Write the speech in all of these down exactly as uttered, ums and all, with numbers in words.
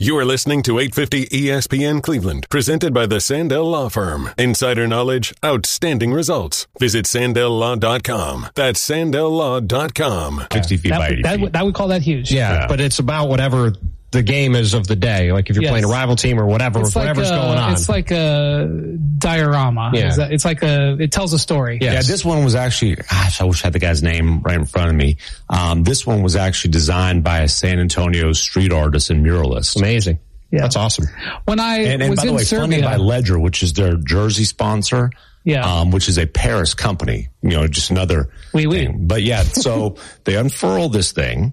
You are listening to eight fifty E S P N Cleveland, presented by the Sandell Law Firm. Insider knowledge, outstanding results. Visit Sandell Law dot com. That's Sandell Law dot com. sixty feet that, by eighty that, feet. That would call that huge. Yeah, yeah, but it's about whatever the game is of the day. Like if you're yes. playing a rival team or whatever, it's whatever's like a, going on. It's like a diorama. Yeah. That, it's like a, it tells a story. Yes. Yeah, this one was actually, gosh, I wish I had the guy's name right in front of me. Um, this one was actually designed by a San Antonio street artist and muralist. Amazing. Yeah. That's awesome. When I and, and was by the in way, Serbia, funded by Ledger, which is their jersey sponsor. Yeah. Um, which is a Paris company, you know, just another oui, oui. thing. But yeah, so they unfurl this thing.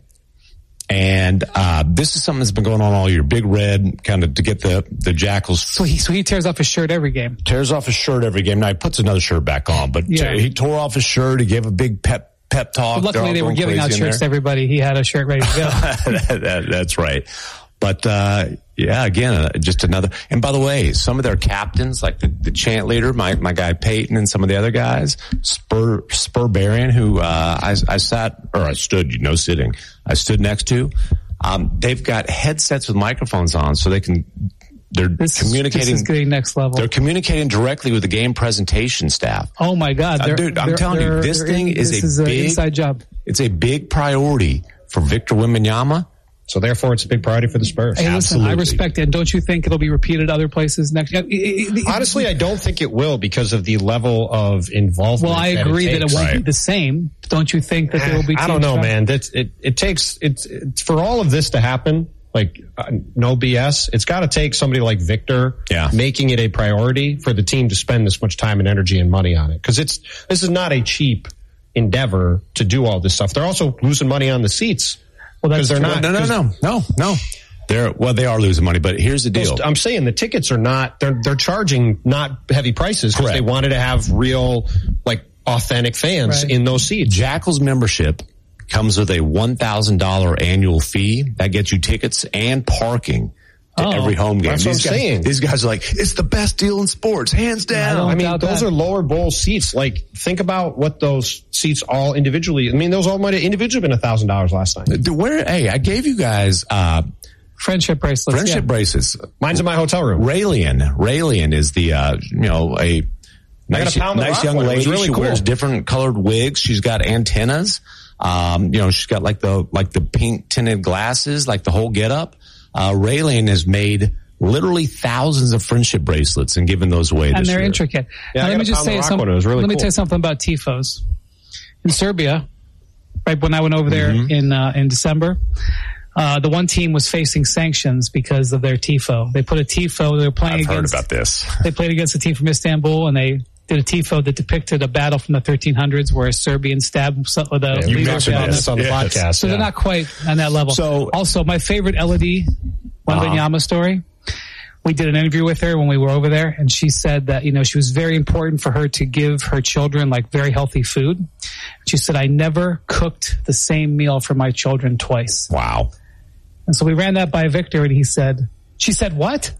And, uh, this is something that's been going on all year. Big Red, kind of to get the, the Jackals. So he, so he tears off his shirt every game. Tears off his shirt every game. Now he puts another shirt back on, but yeah. t- he tore off his shirt. He gave a big pep, pep talk. Well, luckily they were giving out shirts to everybody. He had a shirt ready to go. that, that, that's right. But, uh, yeah, again, uh, just another, and by the way, some of their captains, like the, the chant leader, my, my guy Peyton and some of the other guys, Spur, Spurbarian, who, uh, I, I sat, or I stood, you know, sitting, I stood next to, um, they've got headsets with microphones on so they can, they're this, communicating. This is getting next level. They're communicating directly with the game presentation staff. Oh my God. Uh, dude, I'm telling you, this thing in, is this a is big, an inside job. It's a big priority for Victor Wembanyama. So therefore, it's a big priority for the Spurs. Hey, listen, Absolutely. I respect it. Don't you think it'll be repeated other places next year? Honestly, I don't think it will because of the level of involvement. Well, I agree that it, that it won't right. be the same. Don't you think that there will be? I don't know, man. That's it. It takes it's, it's for all of this to happen. Like uh, no B S. It's got to take somebody like Victor yeah. making it a priority for the team to spend this much time and energy and money on it. Because it's this is not a cheap endeavor to do all this stuff. They're also losing money on the seats. Well, that's they're not. No, no, no, no, no. They're well, they are losing money, but here's the deal. I'm saying the tickets are not. They're they're charging not heavy prices because they wanted to have real, like authentic fans right. in those seats. Jackals membership comes with a one thousand dollars annual fee that gets you tickets and parking to oh, every home game. That's these what I'm guys, saying. These guys are like, it's the best deal in sports, hands down. I, I mean, those that. are lower bowl seats. Like, think about what those seats all individually. I mean, those all might have individually been a thousand dollars last night. Where? Hey, I gave you guys uh friendship bracelets. Friendship yeah. bracelets. Mine's in my hotel room. Raelian, Raelian is the uh you know a nice, nice young lady. Really she cool. wears different colored wigs. She's got antennas. Um, you know, she's got like the like the pink tinted glasses, like the whole getup. Uh, Raelian has made literally thousands of friendship bracelets and given those away and this they're year. intricate. Yeah, now, let me just say something. Really let cool. me tell you something about tifos in Serbia. Right when I went over there Mm-hmm. in uh, in December, uh, the one team was facing sanctions because of their tifo. They put a tifo. They were playing I've against. heard about this. They played against a team from Istanbul, and they did a tifo that depicted a battle from the thirteen hundreds where a Serbian stabbed some of the Yeah, you leader mentioned down this the- on the Yes. podcast. So yeah. they're not quite on that level. So- also, my favorite Elodie Wembanyama uh-huh. story. We did an interview with her when we were over there, and she said that, you know, she was very important for her to give her children like very healthy food. She said, I never cooked the same meal for my children twice. Wow. And so we ran that by Victor, and he said, she said, what?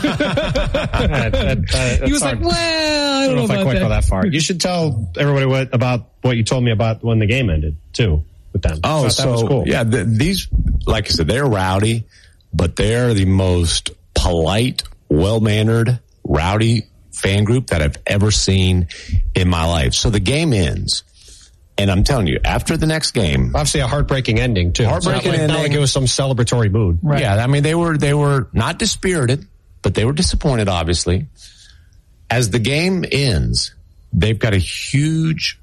that, that, that, he was hard. like, well, I don't, I don't know, know if I about quite that. go that far. You should tell everybody what about what you told me about when the game ended too with them. Oh, I so that was cool. yeah, the, these, like I said, they're rowdy, but they're the most polite, well-mannered, rowdy fan group that I've ever seen in my life. So the game ends, and I'm telling you, after the next game, Obviously a heartbreaking ending too. Heartbreaking It's not like, ending. Not like it was some celebratory mood. Right. yeah, I mean, they were, they were not dispirited, but they were disappointed, obviously. As the game ends, they've got a huge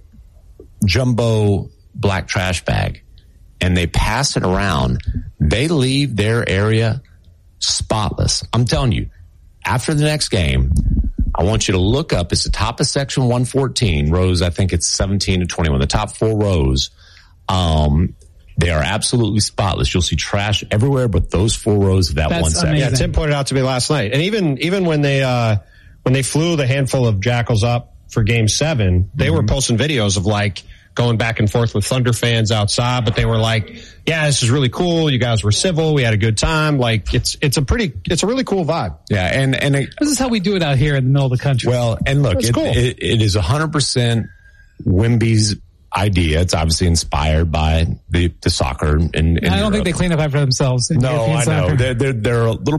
jumbo black trash bag, and they pass it around. They leave their area spotless. I'm telling you, after the next game, I want you to look up. It's the top of section one fourteen, rows, I think it's seventeen to twenty-one, the top four rows. Um, they are absolutely spotless. You'll see trash everywhere but those four rows of that That's one section. amazing. Yeah, Tim pointed out to me last night. And even even when they uh when they flew the handful of Jackals up for game seven, they mm-hmm. were posting videos of like going back and forth with Thunder fans outside, but they were like, yeah, this is really cool. You guys were civil. We had a good time. Like it's it's a pretty it's a really cool vibe. Yeah, and and it, This is how we do it out here in the middle of the country. well, and look, it, cool. it, it is one hundred percent Wemby's idea. It's obviously inspired by the, the soccer. In, in I don't Europe. think they clean up after themselves. in No, European I know. soccer. They're, they're, they're a little